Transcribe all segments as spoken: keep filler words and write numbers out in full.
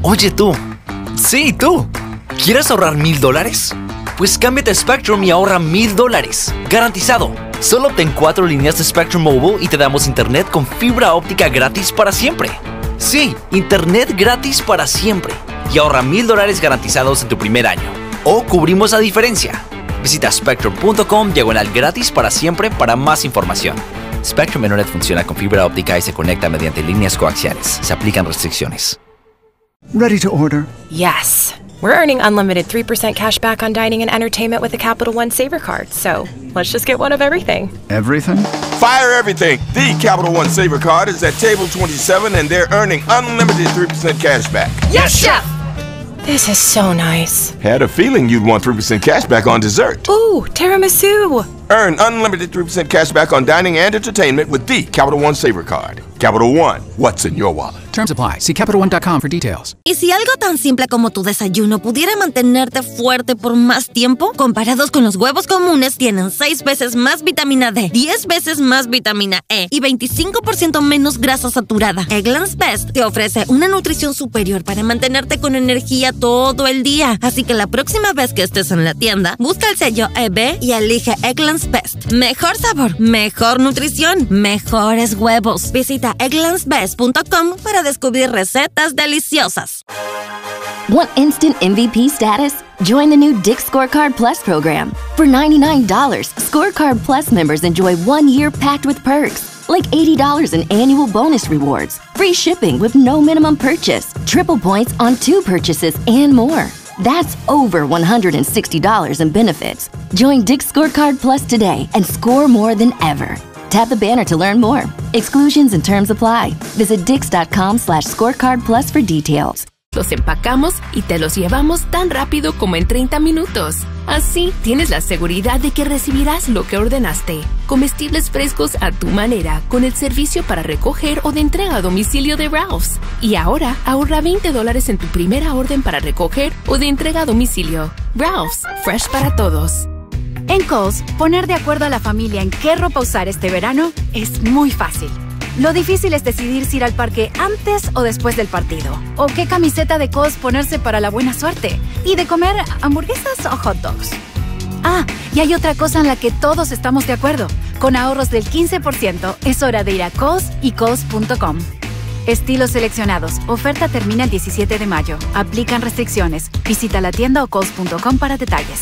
Oye tú. Sí, tú. ¿Quieres ahorrar mil dólares? Pues cámbiate a Spectrum y ahorra mil dólares. Garantizado. Solo obtén cuatro líneas de Spectrum Mobile y te damos internet con fibra óptica gratis para siempre. Sí, internet gratis para siempre. Y ahorra mil dólares garantizados en tu primer año. O cubrimos la diferencia. Visita spectrum punto com diagonal gratis para siempre para más información. Spectrum Internet funciona con fibra óptica y se conecta mediante líneas coaxiales. Se aplican restricciones. Ready to order? Yes. We're earning unlimited three percent cash back on dining and entertainment with the Capital One Saver Card, so let's just get one of everything. Everything? Fire everything! The Capital One Saver Card is at table twenty-seven and they're earning unlimited three percent cash back. Yes, Chef! This is so nice. Had a feeling you'd want three percent cash back on dessert. Ooh, tiramisu! Earn unlimited three percent cash back on dining and entertainment with the Capital One Saver Card. Capital One, what's in your wallet? Terms apply. See Capital One dot com for details. ¿Y si algo tan simple como tu desayuno pudiera mantenerte fuerte por más tiempo? Comparados con los huevos comunes, tienen seis veces más vitamina D, diez veces más vitamina E y veinticinco por ciento menos grasa saturada. Eggland's Best te ofrece una nutrición superior para mantenerte con energía todo el día. Así que la próxima vez que estés en la tienda, busca el sello E B y elige Eggland's Best. Mejor sabor, mejor nutrición, mejores huevos. Visita egglands best punto com para descubrir recetas deliciosas. Want instant M V P status? Join the new Dick's Scorecard Plus program. For ninety-nine dollars, Scorecard Plus members enjoy one year packed with perks, like eighty dollars in annual bonus rewards, free shipping with no minimum purchase, triple points on two purchases, and more. That's over one hundred sixty dollars in benefits. Join Dick's Scorecard Plus today and score more than ever. Tap the banner to learn more. Exclusions and terms apply. Visit dix.com slash scorecard plus for details. Los empacamos y te los llevamos tan rápido como en treinta minutos. Así tienes la seguridad de que recibirás lo que ordenaste. Comestibles frescos a tu manera con el servicio para recoger o de entrega a domicilio de Ralph's. Y ahora ahorra veinte dólares en tu primera orden para recoger o de entrega a domicilio. Ralph's, fresh para todos. En Kohl's, poner de acuerdo a la familia en qué ropa usar este verano es muy fácil. Lo difícil es decidir si ir al parque antes o después del partido. O qué camiseta de Kohl's ponerse para la buena suerte. Y de comer hamburguesas o hot dogs. Ah, y hay otra cosa en la que todos estamos de acuerdo. Con ahorros del quince por ciento, es hora de ir a Kohl's y Kohl's punto com. Estilos seleccionados. Oferta termina el diecisiete de mayo. Aplican restricciones. Visita la tienda o Kohl's punto com para detalles.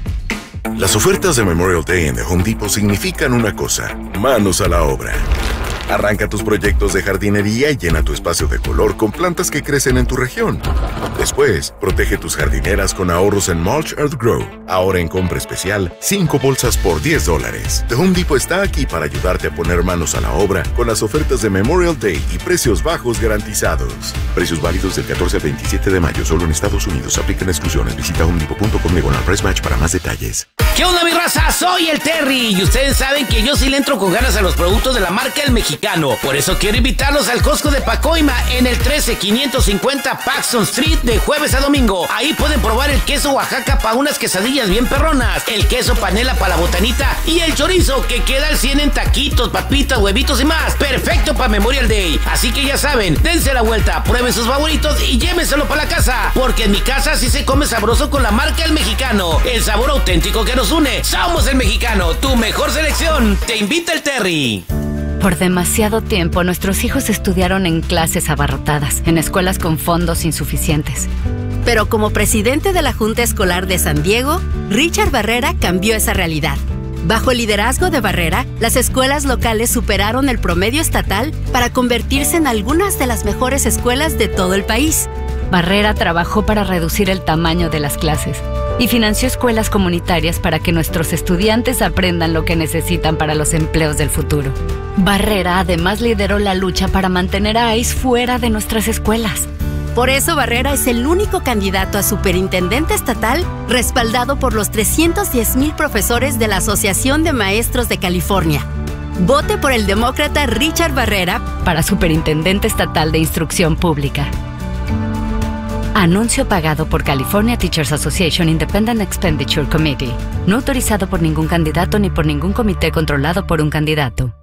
Las ofertas de Memorial Day en The Home Depot significan una cosa: manos a la obra. Arranca tus proyectos de jardinería y llena tu espacio de color con plantas que crecen en tu región. Después, protege tus jardineras con ahorros en Mulch Earth Grow. Ahora en compra especial, cinco bolsas por diez dólares. The Home Depot está aquí para ayudarte a poner manos a la obra con las ofertas de Memorial Day y precios bajos garantizados. Precios válidos del catorce al veintisiete de mayo, solo en Estados Unidos. Aplican exclusiones. Visita home depot punto com diagonal price match para más detalles. ¿Qué onda, mi raza? Soy el Terry y ustedes saben que yo sí le entro con ganas a los productos de la marca El Mexicano. Por eso quiero invitarlos al Costco de Pacoima en el trece quinientos cincuenta Paxton Street de jueves a domingo. Ahí pueden probar el queso Oaxaca para unas quesadillas bien perronas, el queso panela para la botanita y el chorizo que queda al cien en taquitos, papitas, huevitos y más. Perfecto para Memorial Day. Así que ya saben, dense la vuelta, prueben sus favoritos y llévenselo para la casa. Porque en mi casa sí se come sabroso con la marca El Mexicano. El sabor auténtico que nos une. Somos El Mexicano, tu mejor selección. Te invita el Terry. Por demasiado tiempo, nuestros hijos estudiaron en clases abarrotadas, en escuelas con fondos insuficientes. Pero como presidente de la Junta Escolar de San Diego, Richard Barrera cambió esa realidad. Bajo el liderazgo de Barrera, las escuelas locales superaron el promedio estatal para convertirse en algunas de las mejores escuelas de todo el país. Barrera trabajó para reducir el tamaño de las clases y financió escuelas comunitarias para que nuestros estudiantes aprendan lo que necesitan para los empleos del futuro. Barrera además lideró la lucha para mantener a I C E fuera de nuestras escuelas. Por eso Barrera es el único candidato a superintendente estatal respaldado por los trescientos diez mil profesores de la Asociación de Maestros de California. Vote por el demócrata Richard Barrera para superintendente estatal de instrucción pública. Anuncio pagado por California Teachers Association Independent Expenditure Committee. No autorizado por ningún candidato ni por ningún comité controlado por un candidato.